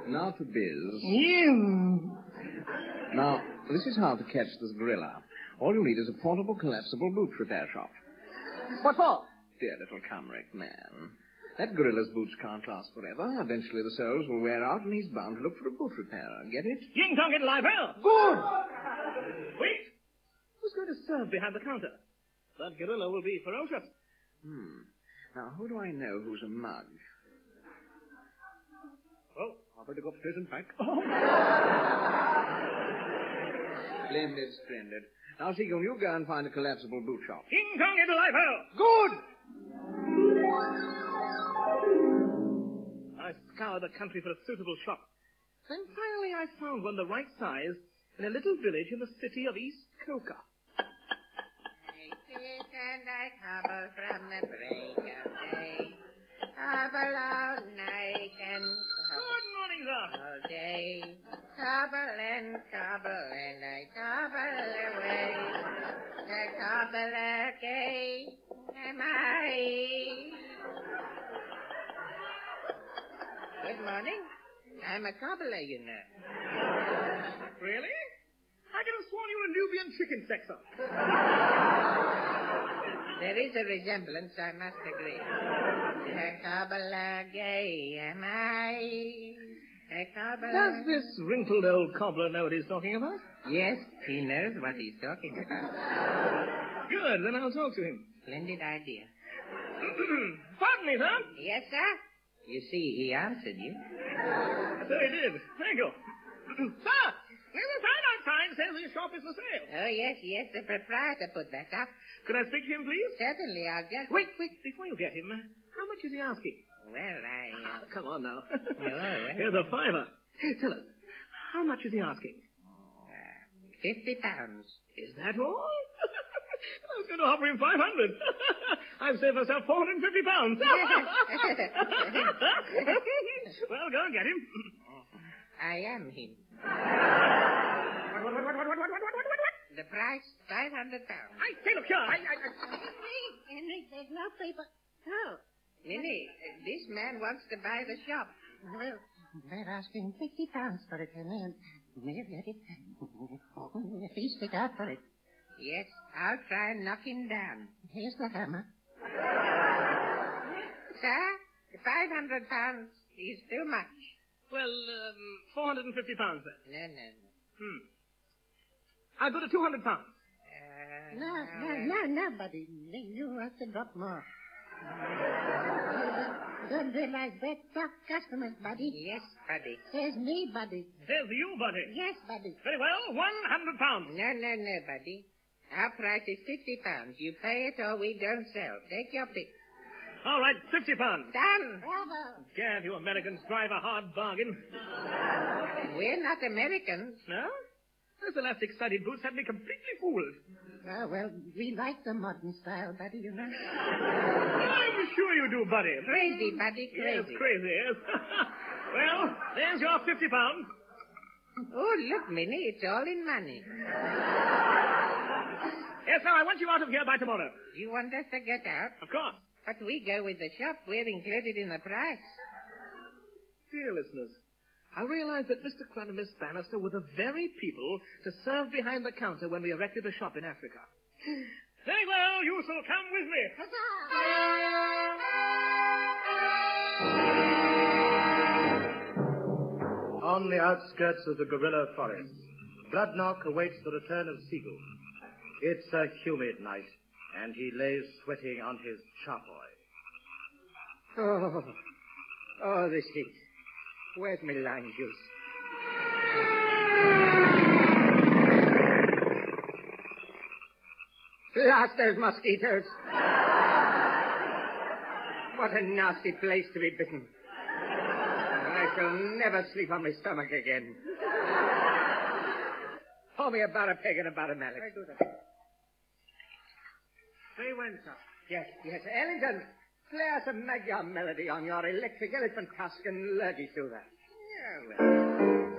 Now to biz. Yeah. Now, this is how to catch this gorilla. All you need is a portable, collapsible boot repair shop. What for? Dear little Comric man. That gorilla's boots can't last forever. Eventually the soles will wear out and he's bound to look for a boot repairer. Get it? Ying Tong, get live hell. Good! Wait. Who's going to serve behind the counter? That gorilla will be ferocious. Now, who do I know who's a mug? Oh, I better go upstairs and pack. Splendid, splendid. Now, Seagull, you go and find a collapsible boot shop. Ying Tong, get live hell. Good! I scoured the country for a suitable shop. Then finally I found one the right size in a little village in the city of East Coca. I sit and I cobble from the break of day. Cobble all night and Good morning, sir. all day. Cobble and I cobble away. The cobbler gay am I. Good morning. I'm a cobbler, you know. Really? I could have sworn you were a Nubian chicken sexer. There is a resemblance, I must agree. A cobbler gay am I. A cobbler... Does this wrinkled old cobbler know what he's talking about? Yes, he knows what he's talking about. Good, then I'll talk to him. Splendid idea. Pardon me, sir. Yes, sir? You see, he answered you. So he did. Thank you. Sir, there's a sign says his shop is for sale. Oh, yes, the proprietor put that up. Could I speak to him, please? Certainly, I'll just... Wait. Before you get him, how much is he asking? Well, Come on now. well. Here's a $5. Tell us, how much is he asking? 50 pounds. Is that all? I was going to offer him 500. I've saved myself 450 pounds. Well, go and get him. I am him. What? The price, 500 pounds. I say, look here. Henry, there's no paper. Oh. Minnie, this man wants to buy the shop. Well, they're asking 50 pounds for it, and then may get it. He stick out for it. Yes, I'll try and knock him down. Here's the hammer. Sir, 500 pounds is too much. Well, 450 pounds then. No. I'll go to 200 pounds. No, buddy. You have to drop more. Don't realize that tough customers, buddy. Yes, buddy. Says me, buddy. Says you, buddy. Yes, buddy. Very well, 100 pounds. No, buddy. Our price is 50 pounds. You pay it or we don't sell. Take your pick. All right, 50 pounds. Done. Bravo. Gad, you Americans drive a hard bargain. We're not Americans. No? Those elastic-studded boots had me completely fooled. Well, we like the modern style, buddy, you know. I'm sure you do, buddy. Crazy, buddy, crazy. Yes, crazy, yes. Well, there's your 50 pounds. Oh, look, Minnie, it's all in money. Yes, now I want you out of here by tomorrow. You want us to get out? Of course. But we go with the shop. We're included in the price. Dear listeners, I realize that Mr. Clun and Miss Bannister were the very people to serve behind the counter when we erected a shop in Africa. Very well, you shall come with me. On the outskirts of the gorilla forest, Bloodknock awaits the return of Seagull. It's a humid night, and he lays sweating on his charpoy. Oh, this heat. Where's my lime juice? Blast those mosquitoes. What a nasty place to be bitten. I shall never sleep on my stomach again. Pour me a batter pig and a batter mallet. Very good. Say when, sir. Yes. Ellington, play us a Magyar melody on your electric elephant tusk and lurgy to that. Yeah, well.